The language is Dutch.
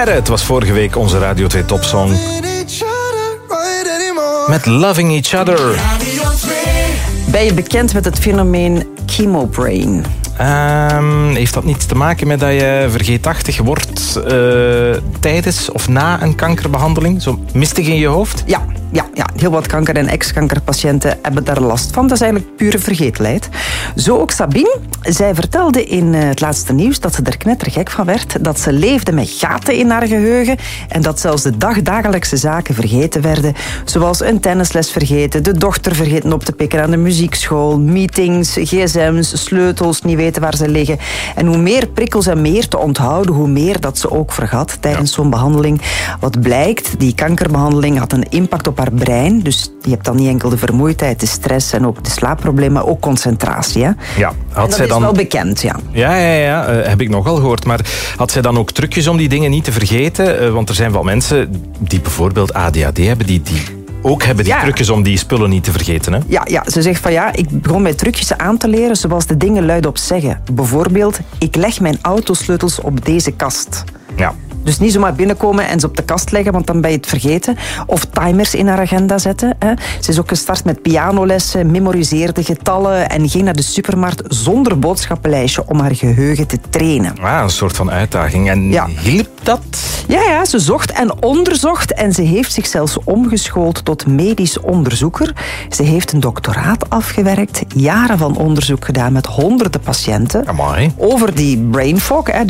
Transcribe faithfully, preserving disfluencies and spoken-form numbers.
Sterren, het was vorige week onze Radio twee topsong. Met Loving Each Other. Ben je bekend met het fenomeen chemobrain? Um, heeft dat niets te maken met dat je vergeetachtig wordt uh, tijdens of na een kankerbehandeling? Zo mistig in je hoofd? Ja, ja, ja, heel wat kanker- en ex-kankerpatiënten hebben daar last van. Dat is eigenlijk pure vergetelheid. Zo ook Sabine. Zij vertelde in het laatste nieuws dat ze er knettergek van werd. Dat ze leefde met gaten in haar geheugen. En dat zelfs de dagdagelijkse zaken vergeten werden. Zoals een tennisles vergeten, de dochter vergeten op te pikken aan de muziekschool, meetings, gsm's, sleutels, niet weten waar ze liggen. En hoe meer prikkels en meer te onthouden, hoe meer dat ze ook vergat tijdens ja. zo'n behandeling. Wat blijkt, die kankerbehandeling had een impact op haar brein. Dus je hebt dan niet enkel de vermoeidheid, de stress en ook de slaapproblemen, maar ook concentratie. Hè? Ja, had en dat zij is dan... wel bekend, ja. Ja, ja, ja uh, heb ik nogal gehoord. Maar had zij dan ook trucjes om die dingen niet te vergeten? Uh, want er zijn wel mensen die bijvoorbeeld A D H D hebben, die... die... ook hebben die ja. trucjes om die spullen niet te vergeten. Hè? Ja, ja, ze zegt van ja, ik begon met trucjes aan te leren zoals de dingen luidop zeggen. Bijvoorbeeld, ik leg mijn autosleutels op deze kast. Ja. Dus niet zomaar binnenkomen en ze op de kast leggen, want dan ben je het vergeten. Of timers in haar agenda zetten. Hè. Ze is ook gestart met pianolessen, memoriseerde getallen en ging naar de supermarkt zonder boodschappenlijstje om haar geheugen te trainen. Ah, een soort van uitdaging. En ja. hielp dat? Ja, ja, ze zocht en onderzocht en ze heeft zich zelfs omgeschoold tot medisch onderzoeker. Ze heeft een doctoraat afgewerkt, jaren van onderzoek gedaan met honderden patiënten. Amai. Over die brain fog, hè,